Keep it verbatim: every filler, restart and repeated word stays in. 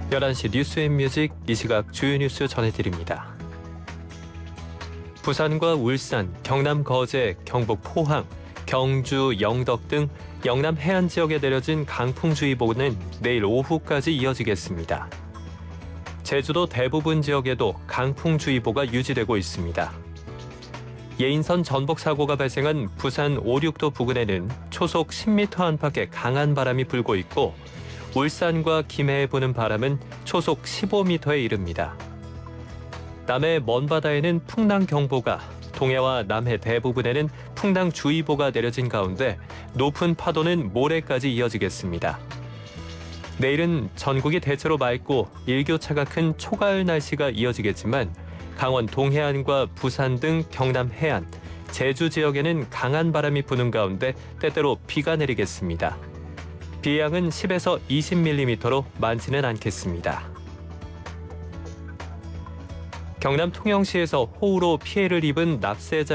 열한 시 뉴스앤뮤직 이 시각 주요 뉴스 전해드립니다. 부산과 울산, 경남 거제, 경북 포항, 경주, 영덕 등 영남 해안 지역에 내려진 강풍주의보는 내일 오후까지 이어지겠습니다. 제주도 대부분 지역에도 강풍주의보가 유지되고 있습니다. 예인선 전복 사고가 발생한 부산 오륙도 부근에는 초속 십 미터 안팎의 강한 바람이 불고 있고 울산과 김해에 부는 바람은 초속 십오 미터에 이릅니다. 남해 먼바다에는 풍랑경보가, 동해와 남해 대부분에는 풍랑주의보가 내려진 가운데 높은 파도는 모레까지 이어지겠습니다. 내일은 전국이 대체로 맑고 일교차가 큰 초가을 날씨가 이어지겠지만 강원 동해안과 부산 등 경남 해안, 제주 지역에는 강한 바람이 부는 가운데 때때로 비가 내리겠습니다. 비의 양은 십에서 이십 밀리미터로 많지는 않겠습니다. 경남 통영시에서 호우로 피해를 입은 납세자